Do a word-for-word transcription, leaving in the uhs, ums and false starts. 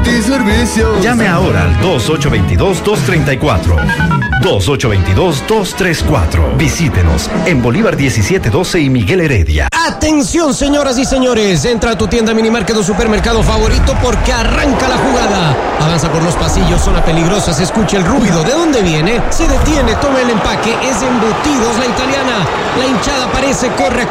Multiservicio. Llame ahora al dos ocho dos dos, dos tres cuatro. dos ocho dos dos, dos tres cuatro. Visítenos en Bolívar diecisiete doce y Miguel Heredia. Atención, señoras y señores, entra a tu tienda Minimarket o supermercado favorito porque arranca la jugada. Avanza por los pasillos, zona peligrosa, se escucha el ruido. ¿De dónde viene? Se detiene, toma el empaque, es embutidos la italiana. La hinchada aparece, corre,